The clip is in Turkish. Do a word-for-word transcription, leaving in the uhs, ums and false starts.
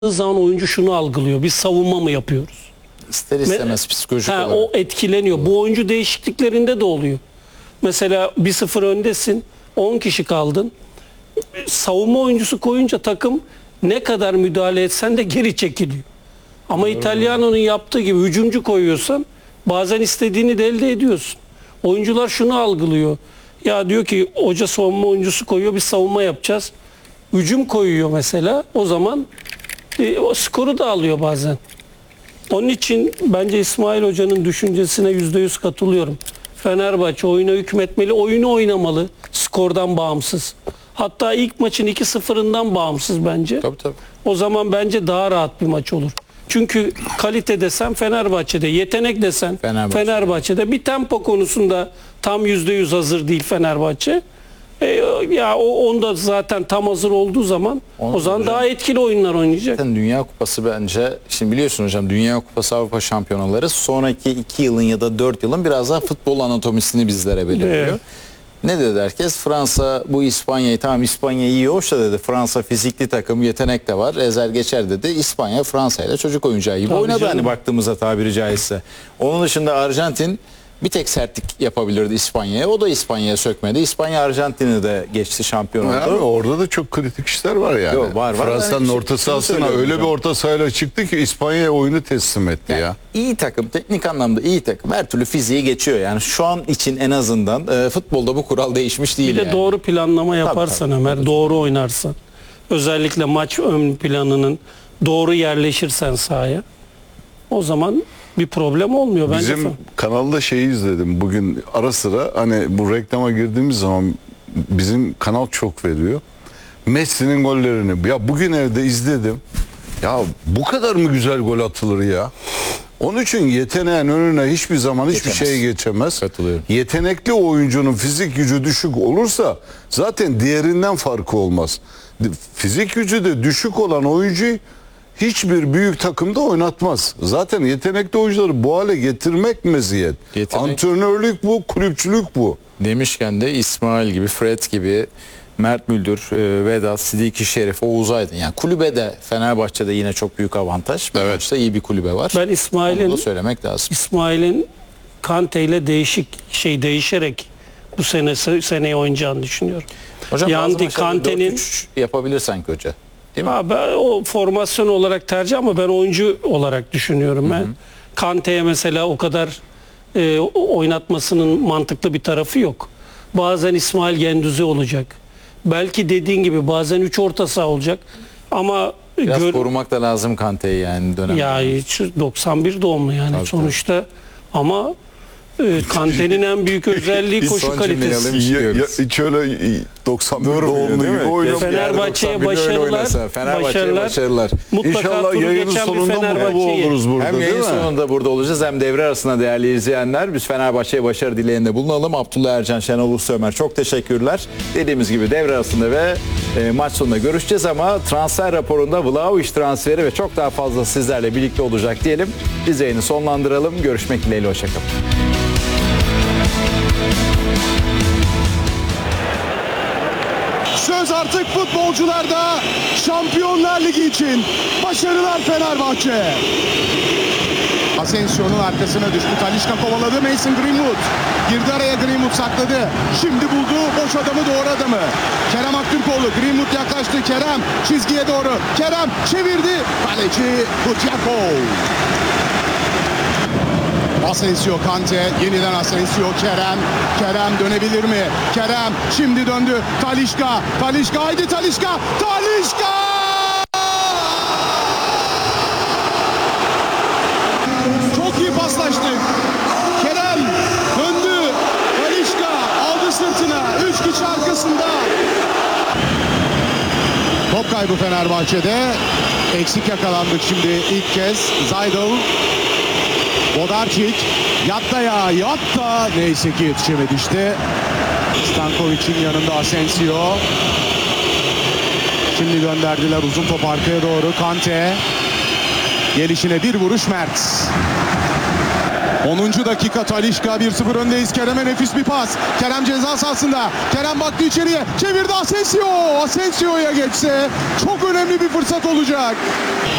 zaman oyuncu şunu algılıyor. Biz savunma mı yapıyoruz? İster istemez psikolojik ha, olarak. O etkileniyor. Bu oyuncu değişikliklerinde de oluyor. Mesela bir sıfır öndesin. on kişi kaldın. Savunma oyuncusu koyunca takım ne kadar müdahale etsen de geri çekiliyor. Ama İtalyano'nun yaptığı gibi hücumcu koyuyorsan bazen istediğini de elde ediyorsun. Oyuncular şunu algılıyor. Ya diyor ki hoca savunma oyuncusu koyuyor, biz savunma yapacağız. Hücum koyuyor mesela. O zaman e, o skoru da alıyor bazen. Onun için bence İsmail Hoca'nın düşüncesine yüzde yüz katılıyorum. Fenerbahçe oyuna hükmetmeli, oyunu oynamalı. Skordan bağımsız. Hatta ilk maçın iki sıfırından bağımsız bence. Tabii tabii. O zaman bence daha rahat bir maç olur. Çünkü kalite desen Fenerbahçe'de, yetenek desen Fenerbahçe. Fenerbahçe'de, bir tempo konusunda tam yüzde yüz hazır değil Fenerbahçe. E, ya o onda zaten tam hazır olduğu zaman Onu o zaman hocam, daha etkili oyunlar oynayacak. zaten Dünya Kupası bence, şimdi biliyorsun hocam, Dünya Kupası, Avrupa Şampiyonaları sonraki iki yılın ya da dört yılın biraz daha futbol anatomisini bizlere belirliyor. Evet. Ne dedi herkes? Fransa bu İspanya'yı, tamam İspanya iyi hoş da dedi. Fransa fizikli takım, yetenek de var. Ezer geçer dedi. İspanya Fransa ile çocuk oyuncağı gibi Tabii oynadı canım. hani baktığımızda, tabiri caizse. Onun dışında Arjantin bir tek sertlik yapabilirdi İspanya'ya. O da İspanya'ya sökmedi. İspanya Arjantin'i de geçti, şampiyon oldu. Abi orada da çok kritik işler var yani. Yok, var, var. Fransa'nın Yani orta şunu sahasına söylüyorum öyle hocam. bir orta sahayla çıktı ki İspanya'ya oyunu teslim etti Yani ya. iyi takım, teknik anlamda iyi takım. Her türlü fiziği geçiyor. Yani şu an için en azından e, futbolda bu kural değişmiş değil. Bir de yani. doğru planlama yaparsan tabii, Ömer, doğru oynarsan, özellikle maç ön planının doğru yerleşirsen sahaya, o zaman bir problem olmuyor bence. Bizim falan. kanalda şeyi izledim bugün ara sıra, hani bu reklama girdiğimiz zaman bizim kanal çok veriyor. Messi'nin gollerini ya bugün evde izledim. Ya bu kadar mı güzel gol atılır ya? Onun için yeteneğin önüne hiçbir zaman hiçbir Geçemez. şey geçemez. Katılıyorum. Yetenekli oyuncunun fizik gücü düşük olursa zaten diğerinden farkı olmaz. Fizik gücü de düşük olan oyuncuyu hiçbir büyük takımda oynatmaz. Zaten yetenekli oyuncuları bu hale getirmek meziyet. Yetenek- Antrenörlük bu, kulüpçülük bu. Demişken de İsmail gibi, Fred gibi, Mert Müldür, e, Vedat, Sidiki Şerif, Oğuz Aydın. Yani kulübede, Fenerbahçe'de yine çok büyük avantaj. Evet. Maçta iyi bir kulübe var. Ben Onu İsmail'in da söylemek lazım. İsmail'in Kante ile değişik şey değişerek bu sene seneye oynayacağını düşünüyorum. Hocam Yani bazı maçlarda Kante'nin dört üç yapabilir sanki hoca. Değil mi? Ha, ben o formasyon olarak tercih, ama ben oyuncu olarak düşünüyorum ben. Kante'ye mesela o kadar e, oynatmasının mantıklı bir tarafı yok. Bazen İsmail Gendüzi olacak. Belki dediğin gibi bazen üç orta saha olacak. Ama Biraz gör, korumak da lazım Kante'yi yani dönem. ya hiç doksan bir doğumlu yani Tabii, sonuçta. Ama e, Kante'nin en büyük özelliği Bir koşu son cümleyi kalitesi. alayım. Ya, ya, Diyoruz. hiç öyle doksan bir Durmuyor, doğumlu değil gibi mi? oynuyor. Fenerbahçe'ye Yani doksan bir öyle başarılar, oynasa, Fenerbahçe'ye başarılar. başarılar. Mutlaka İnşallah turu yayının geçen bir sonunda mutlu Fenerbahçe'yi. oluruz burada, Hem değil yayın mi? sonunda burada olacağız, hem devre arasında değerli izleyenler. Biz Fenerbahçe'ye başarı dileğinde bulunalım. Abdullah Ercan, Şenol Uluslu Ömer, çok teşekkürler. Dediğimiz gibi devre arasında ve e, maç sonunda görüşeceğiz, ama transfer raporunda Vlahovic transferi ve çok daha fazla sizlerle birlikte olacak diyelim. Biz yayını sonlandıralım. Görüşmek dileğiyle. Hoşçakalın. Söz artık futbolcularda. Şampiyonlar Ligi için başarılar Fenerbahçe. Asensio'nun arkasına düştü. Talisca kovaladı. Mason Greenwood girdi araya, Greenwood sakladı. Şimdi buldu boş adamı, doğru adamı. Kerem Aktürkoğlu. Greenwood yaklaştı. Kerem çizgiye doğru. Kerem çevirdi. Kaleci Kutiyakov. Asensio, Kante, yeniden Asensio, Kerem. Kerem dönebilir mi? Kerem şimdi döndü. Talisca, Talisca, haydi Talisca, Talisca! Çok iyi paslaştık. Kerem döndü. Talisca aldı sırtına. Üç kişi arkasında. Top kaybı Fenerbahçe'de. Eksik yakalandık şimdi ilk kez. Zaydel. Bodarčić yatta ya yatta, neyse ki yetişemedi işte. Stankovic'in yanında Asensio. Şimdi gönderdiler uzun top arkaya doğru. Kante gelişine bir vuruş, Mert. onuncu dakika Talisca bir sıfır öndeyiz. Kerem'e nefis bir pas. Kerem ceza sahasında. Kerem baktı içeriye. Çevirdi Asensio. Asensio'ya geçse çok önemli bir fırsat olacak.